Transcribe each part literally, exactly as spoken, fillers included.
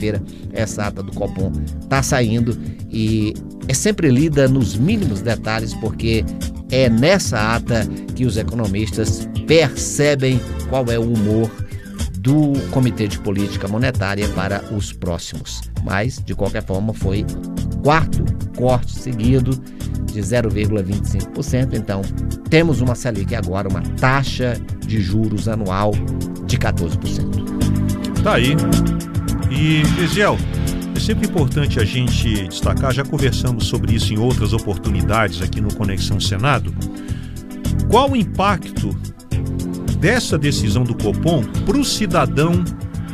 segunda-feira, essa ata do Copom está saindo e é sempre lida nos mínimos detalhes, porque é nessa ata que os economistas percebem qual é o humor do Comitê de Política Monetária para os próximos. Mas, de qualquer forma, foi quarto corte seguido de zero vírgula vinte e cinco por cento. Então, temos uma Selic agora, uma taxa de juros anual de quatorze por cento. Tá aí. E, Gesiel, é sempre importante a gente destacar, já conversamos sobre isso em outras oportunidades aqui no Conexão Senado, qual o impacto dessa decisão do Copom para o cidadão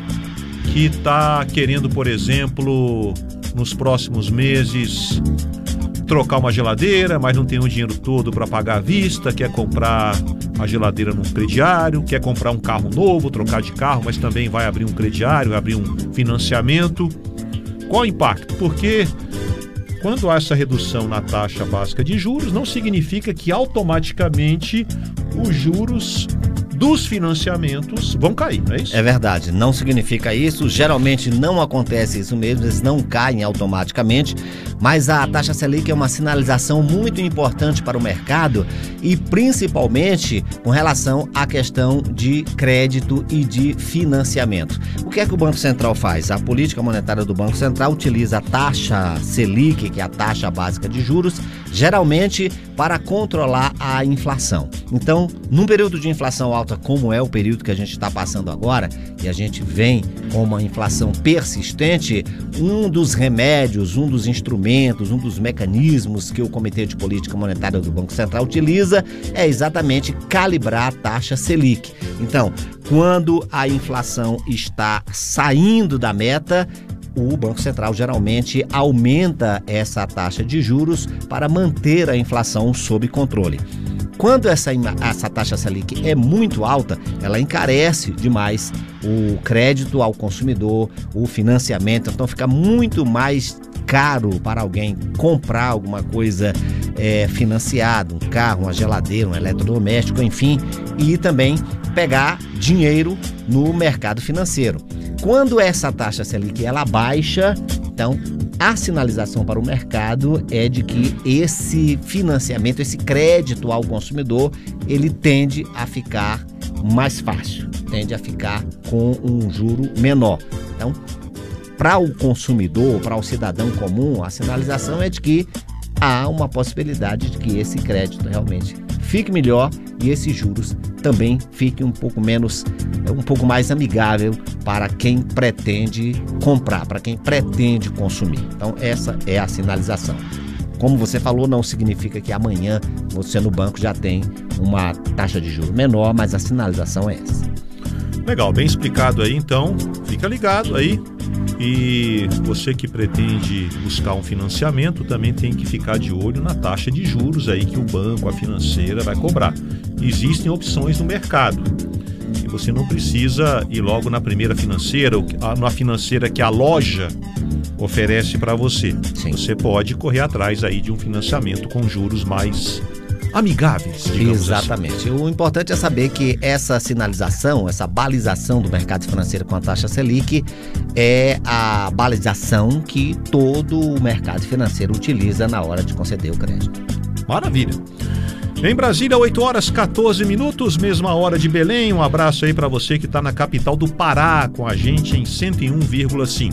que está querendo, por exemplo, nos próximos meses trocar uma geladeira, mas não tem o dinheiro todo para pagar à vista, quer comprar a geladeira num crediário, quer comprar um carro novo, trocar de carro, mas também vai abrir um crediário, abrir um financiamento. Qual o impacto? Porque quando há essa redução na taxa básica de juros, não significa que automaticamente os juros dos financiamentos vão cair, não é isso? É verdade, não significa isso, geralmente não acontece isso mesmo, eles não caem automaticamente, mas a taxa Selic é uma sinalização muito importante para o mercado e principalmente com relação à questão de crédito e de financiamento. O que é que o Banco Central faz? A política monetária do Banco Central utiliza a taxa Selic, que é a taxa básica de juros, geralmente para controlar a inflação. Então, num período de inflação alta, como é o período que a gente está passando agora, e a gente vem com uma inflação persistente, um dos remédios, um dos instrumentos, um dos mecanismos que o Comitê de Política Monetária do Banco Central utiliza é exatamente calibrar a taxa Selic. Então, quando a inflação está saindo da meta, o Banco Central geralmente aumenta essa taxa de juros para manter a inflação sob controle. Quando essa, essa taxa Selic é muito alta, ela encarece demais o crédito ao consumidor, o financiamento, então fica muito mais caro para alguém comprar alguma coisa é, financiada, um carro, uma geladeira, um eletrodoméstico, enfim, e também pegar dinheiro no mercado financeiro. Quando essa taxa Selic ela baixa, então a sinalização para o mercado é de que esse financiamento, esse crédito ao consumidor, ele tende a ficar mais fácil, tende a ficar com um juro menor. Então, para o consumidor, para o cidadão comum, a sinalização é de que há uma possibilidade de que esse crédito realmente fique melhor e esses juros também fiquem um pouco menos, um pouco mais amigável para quem pretende comprar, para quem pretende consumir. Então essa é a sinalização. Como você falou, não significa que amanhã você no banco já tem uma taxa de juros menor, mas a sinalização é essa. Legal, bem explicado aí, então fica ligado aí. E você que pretende buscar um financiamento também tem que ficar de olho na taxa de juros aí que o banco, a financeira vai cobrar. Existem opções no mercado e você não precisa ir logo na primeira financeira, na financeira que a loja oferece para você. Sim. Você pode correr atrás aí de um financiamento com juros mais amigáveis, digamos Exatamente. Assim. O importante é saber que essa sinalização, essa balização do mercado financeiro com a taxa Selic é a balização que todo o mercado financeiro utiliza na hora de conceder o crédito. Maravilha. Em Brasília, oito horas e quatorze minutos, mesma hora de Belém. Um abraço aí para você que está na capital do Pará com a gente em cento e um vírgula cinco.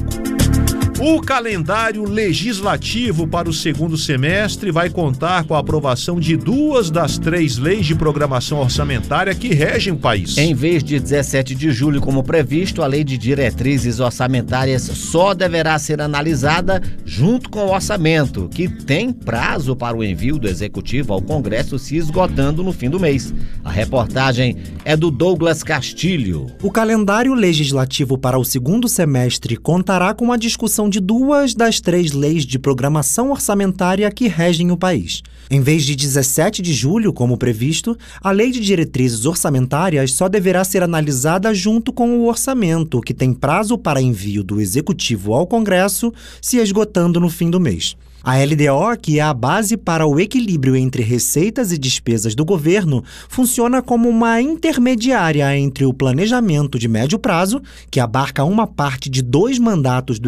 O calendário legislativo para o segundo semestre vai contar com a aprovação de duas das três leis de programação orçamentária que regem o país. Em vez de dezessete de julho como previsto, a Lei de Diretrizes Orçamentárias só deverá ser analisada junto com o orçamento, que tem prazo para o envio do Executivo ao Congresso se esgotando no fim do mês. A reportagem é do Douglas Castilho. O calendário legislativo para o segundo semestre contará com a discussão de duas das três leis de programação orçamentária que regem o país. Em vez de dezessete de julho, como previsto, a Lei de Diretrizes Orçamentárias só deverá ser analisada junto com o orçamento, que tem prazo para envio do Executivo ao Congresso, se esgotando no fim do mês. A L D O, que é a base para o equilíbrio entre receitas e despesas do governo, funciona como uma intermediária entre o planejamento de médio prazo, que abarca uma parte de dois mandatos do